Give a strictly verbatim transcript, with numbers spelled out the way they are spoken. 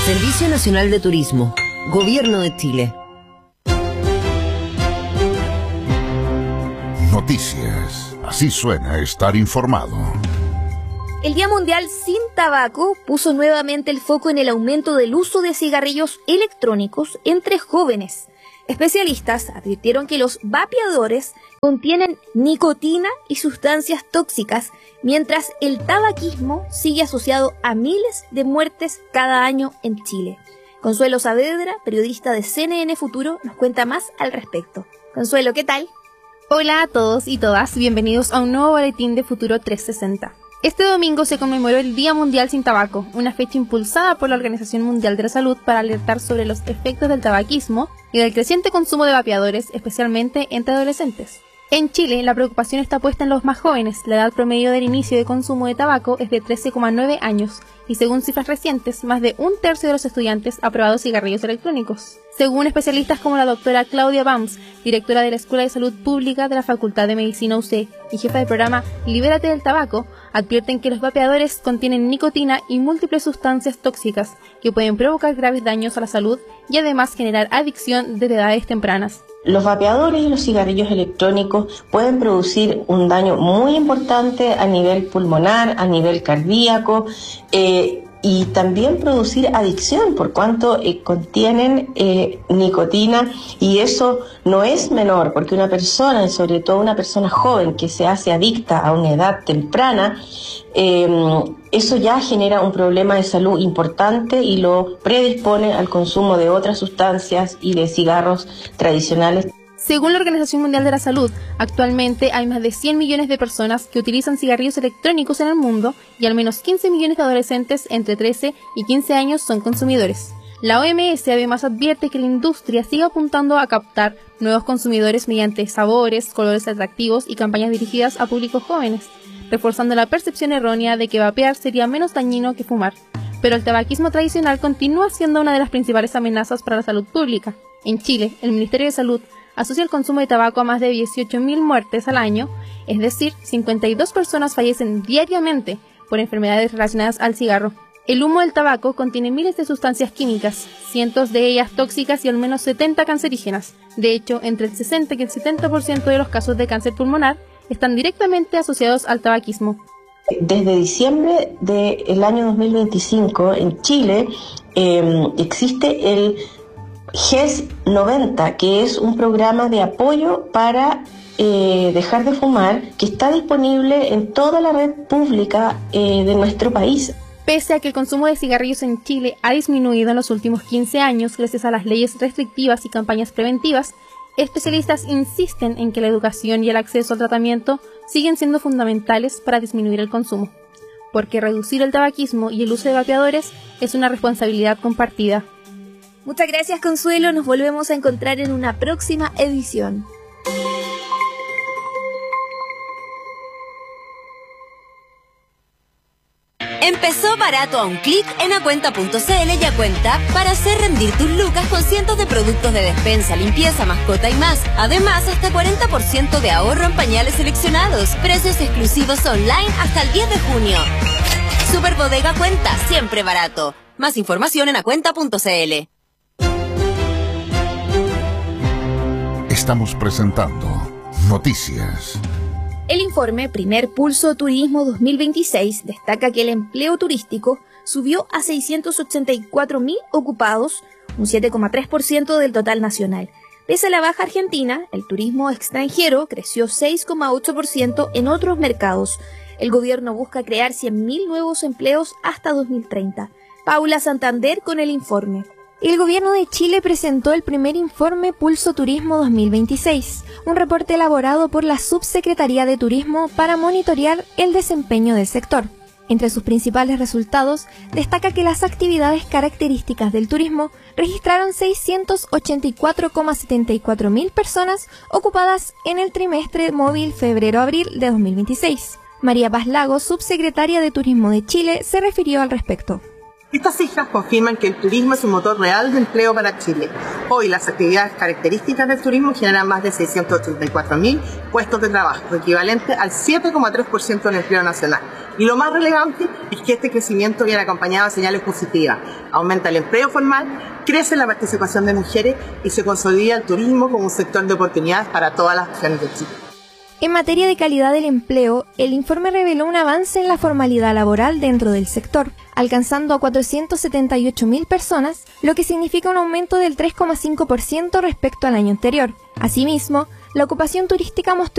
Servicio Nacional de Turismo, Gobierno de Chile. Noticias. Así suena estar informado. El Día Mundial Sin Tabaco puso nuevamente el foco en el aumento del uso de cigarrillos electrónicos entre jóvenes. Especialistas advirtieron que los vapeadores contienen nicotina y sustancias tóxicas, mientras el tabaquismo sigue asociado a miles de muertes cada año en Chile. Consuelo Saavedra, periodista de C N N Futuro, nos cuenta más al respecto. Consuelo, ¿qué tal? Hola a todos y todas, bienvenidos a un nuevo boletín de Futuro trescientos sesenta. Este domingo se conmemoró el Día Mundial Sin Tabaco, una fecha impulsada por la Organización Mundial de la Salud para alertar sobre los efectos del tabaquismo y del creciente consumo de vapeadores, especialmente entre adolescentes. En Chile, la preocupación está puesta en los más jóvenes. La edad promedio del inicio de consumo de tabaco es de trece coma nueve años y según cifras recientes, más de un tercio de los estudiantes ha probado cigarrillos electrónicos. Según especialistas como la doctora Claudia Bams, directora de la Escuela de Salud Pública de la Facultad de Medicina U C y jefa del programa Libérate del Tabaco, advierten que los vapeadores contienen nicotina y múltiples sustancias tóxicas que pueden provocar graves daños a la salud y además generar adicción desde edades tempranas. Los vapeadores y los cigarrillos electrónicos pueden producir un daño muy importante a nivel pulmonar, a nivel cardíaco, eh, y también producir adicción por cuanto eh, contienen eh, nicotina, y eso no es menor porque una persona, y sobre todo una persona joven que se hace adicta a una edad temprana, eh, eso ya genera un problema de salud importante y lo predispone al consumo de otras sustancias y de cigarros tradicionales. Según la Organización Mundial de la Salud, actualmente hay más de cien millones de personas que utilizan cigarrillos electrónicos en el mundo y al menos quince millones de adolescentes entre trece y quince años son consumidores. La O M S además advierte que la industria sigue apuntando a captar nuevos consumidores mediante sabores, colores atractivos y campañas dirigidas a públicos jóvenes, reforzando la percepción errónea de que vapear sería menos dañino que fumar. Pero el tabaquismo tradicional continúa siendo una de las principales amenazas para la salud pública. En Chile, el Ministerio de Salud asocia el consumo de tabaco a más de dieciocho mil muertes al año, es decir, cincuenta y dos personas fallecen diariamente por enfermedades relacionadas al cigarro. El humo del tabaco contiene miles de sustancias químicas, cientos de ellas tóxicas y al menos setenta cancerígenas. De hecho, entre el sesenta y el setenta por ciento de los casos de cáncer pulmonar están directamente asociados al tabaquismo. Desde diciembre del año dos mil veinticinco en Chile eh, existe el G E S noventa, que es un programa de apoyo para eh, dejar de fumar, que está disponible en toda la red pública eh, de nuestro país. Pese a que el consumo de cigarrillos en Chile ha disminuido en los últimos quince años gracias a las leyes restrictivas y campañas preventivas, especialistas insisten en que la educación y el acceso al tratamiento siguen siendo fundamentales para disminuir el consumo, porque reducir el tabaquismo y el uso de vapeadores es una responsabilidad compartida. Muchas gracias, Consuelo. Nos volvemos a encontrar en una próxima edición. Empezó barato a un clic en acuenta punto c l y Acuenta para hacer rendir tus lucas con cientos de productos de despensa, limpieza, mascota y más. Además, hasta cuarenta por ciento de ahorro en pañales seleccionados. Precios exclusivos online hasta el diez de junio. Super Bodega Acuenta, siempre barato. Más información en acuenta punto c l. Estamos presentando Noticias. El informe Primer Pulso Turismo dos mil veintiséis destaca que el empleo turístico subió a seiscientos ochenta y cuatro mil ocupados, un siete coma tres por ciento del total nacional. Pese a la baja argentina, el turismo extranjero creció seis coma ocho por ciento en otros mercados. El gobierno busca crear cien mil nuevos empleos hasta dos mil treinta. Paula Santander con el informe. El gobierno de Chile presentó el primer informe Pulso Turismo dos mil veintiséis, un reporte elaborado por la Subsecretaría de Turismo para monitorear el desempeño del sector. Entre sus principales resultados, destaca que las actividades características del turismo registraron seiscientos ochenta y cuatro coma setenta y cuatro mil personas ocupadas en el trimestre móvil febrero-abril de dos mil veintiséis. María Paz Lagos, subsecretaria de Turismo de Chile, se refirió al respecto. Estas cifras confirman que el turismo es un motor real de empleo para Chile. Hoy las actividades características del turismo generan más de seiscientos ochenta y cuatro mil puestos de trabajo, equivalente al siete coma tres por ciento del empleo nacional. Y lo más relevante es que este crecimiento viene acompañado de señales positivas. Aumenta el empleo formal, crece la participación de mujeres y se consolida el turismo como un sector de oportunidades para todas las regiones de Chile. En materia de calidad del empleo, el informe reveló un avance en la formalidad laboral dentro del sector, alcanzando a cuatrocientos setenta y ocho mil personas, lo que significa un aumento del tres coma cinco por ciento respecto al año anterior. Asimismo, la ocupación turística mostró